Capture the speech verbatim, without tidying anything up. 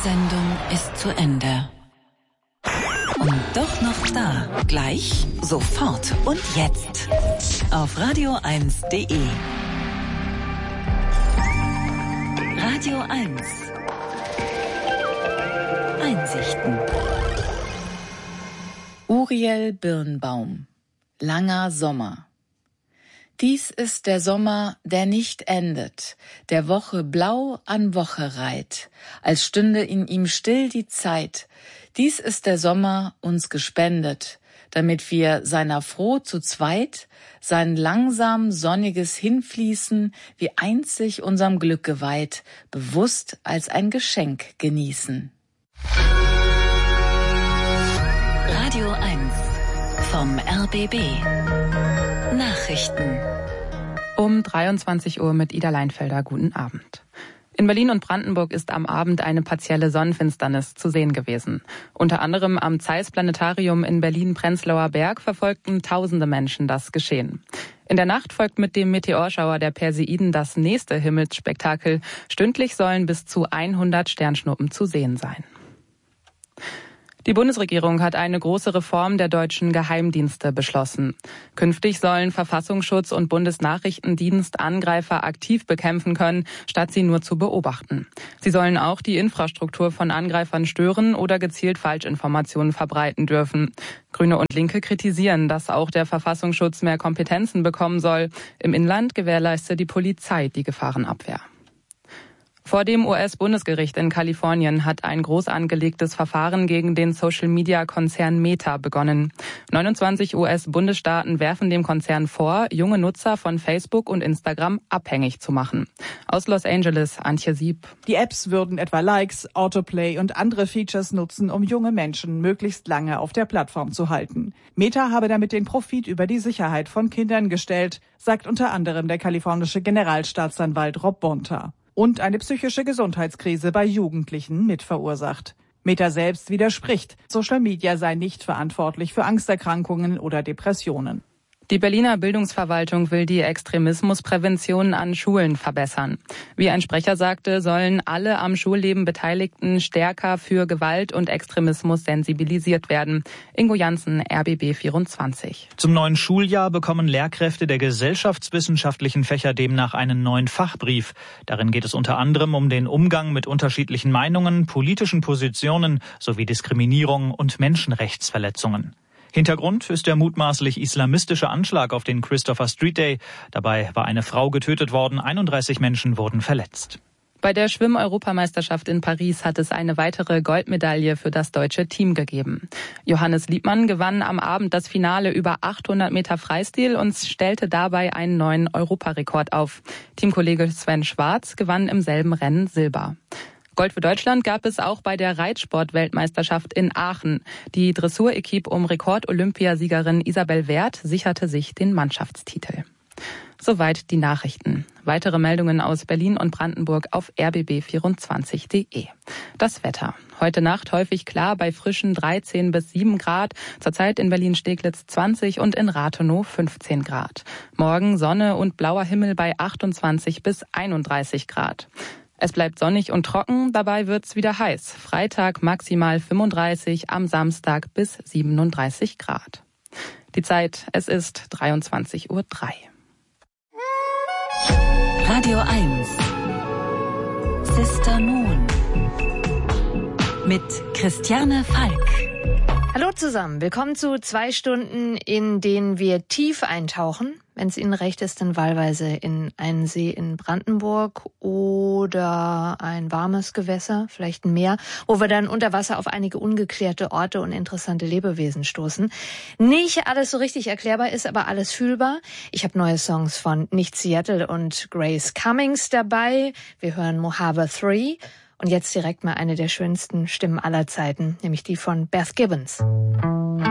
Sendung ist zu Ende. Und doch noch da. Gleich, sofort und jetzt. Auf radio eins punkt de. Radio eins. Einsichten. Uriel Birnbaum. Langer Sommer. Dies ist der Sommer, der nicht endet, der Woche blau an Woche reiht, als stünde in ihm still die Zeit. Dies ist der Sommer uns gespendet, damit wir seiner froh zu zweit sein langsam sonniges Hinfließen wie einzig unserem Glück geweiht, bewusst als ein Geschenk genießen. Radio eins vom R B B. Nachrichten. Um dreiundzwanzig Uhr mit Ida Leinfelder. Guten Abend. In Berlin und Brandenburg ist am Abend eine partielle Sonnenfinsternis zu sehen gewesen. Unter anderem am Zeiss Planetarium in Berlin-Prenzlauer Berg verfolgten tausende Menschen das Geschehen. In der Nacht folgt mit dem Meteorschauer der Perseiden das nächste Himmelsspektakel. Stündlich sollen bis zu hundert Sternschnuppen zu sehen sein. Die Bundesregierung hat eine große Reform der deutschen Geheimdienste beschlossen. Künftig sollen Verfassungsschutz und Bundesnachrichtendienst Angreifer aktiv bekämpfen können, statt sie nur zu beobachten. Sie sollen auch die Infrastruktur von Angreifern stören oder gezielt Falschinformationen verbreiten dürfen. Grüne und Linke kritisieren, dass auch der Verfassungsschutz mehr Kompetenzen bekommen soll. Im Inland gewährleiste die Polizei die Gefahrenabwehr. Vor dem U S-Bundesgericht in Kalifornien hat ein groß angelegtes Verfahren gegen den Social-Media-Konzern Meta begonnen. neunundzwanzig U S-Bundesstaaten werfen dem Konzern vor, junge Nutzer von Facebook und Instagram abhängig zu machen. Aus Los Angeles, Antje Sieb. Die Apps würden etwa Likes, Autoplay und andere Features nutzen, um junge Menschen möglichst lange auf der Plattform zu halten. Meta habe damit den Profit über die Sicherheit von Kindern gestellt, sagt unter anderem der kalifornische Generalstaatsanwalt Rob Bonta. Und eine psychische Gesundheitskrise bei Jugendlichen mitverursacht. Meta selbst widerspricht, Social Media sei nicht verantwortlich für Angsterkrankungen oder Depressionen. Die Berliner Bildungsverwaltung will die Extremismusprävention an Schulen verbessern. Wie ein Sprecher sagte, sollen alle am Schulleben Beteiligten stärker für Gewalt und Extremismus sensibilisiert werden. Ingo Janssen, R B B vierundzwanzig. Zum neuen Schuljahr bekommen Lehrkräfte der gesellschaftswissenschaftlichen Fächer demnach einen neuen Fachbrief. Darin geht es unter anderem um den Umgang mit unterschiedlichen Meinungen, politischen Positionen sowie Diskriminierung und Menschenrechtsverletzungen. Hintergrund ist der mutmaßlich islamistische Anschlag auf den Christopher Street Day. Dabei war eine Frau getötet worden, einunddreißig Menschen wurden verletzt. Bei der Schwimm-Europameisterschaft in Paris hat es eine weitere Goldmedaille für das deutsche Team gegeben. Johannes Liebmann gewann am Abend das Finale über achthundert Meter Freistil und stellte dabei einen neuen Europarekord auf. Teamkollege Sven Schwarz gewann im selben Rennen Silber. Gold für Deutschland gab es auch bei der Reitsport-Weltmeisterschaft in Aachen. Die Dressur-Equipe um Rekord-Olympiasiegerin Isabel Werth sicherte sich den Mannschaftstitel. Soweit die Nachrichten. Weitere Meldungen aus Berlin und Brandenburg auf r b b vierundzwanzig punkt de. Das Wetter. Heute Nacht häufig klar bei frischen dreizehn bis sieben Grad. Zurzeit in Berlin-Steglitz zwanzig und in Rathenow fünfzehn Grad. Morgen Sonne und blauer Himmel bei achtundzwanzig bis einunddreißig Grad. Es bleibt sonnig und trocken, dabei wird's wieder heiß. Freitag maximal fünfunddreißig, am Samstag bis siebenunddreißig Grad. Die Zeit, es ist dreiundzwanzig Uhr drei. Radio eins. Sister Moon. Mit Christiane Falk. Hallo zusammen, willkommen zu zwei Stunden, in denen wir tief eintauchen, wenn es Ihnen recht ist, dann wahlweise in einen See in Brandenburg oder ein warmes Gewässer, vielleicht ein Meer, wo wir dann unter Wasser auf einige ungeklärte Orte und interessante Lebewesen stoßen. Nicht alles so richtig erklärbar ist, aber alles fühlbar. Ich habe neue Songs von Nicht Seattle und Grace Cummings dabei. Wir hören Mojave drei. Und jetzt direkt mal eine der schönsten Stimmen aller Zeiten, nämlich die von Beth Gibbons.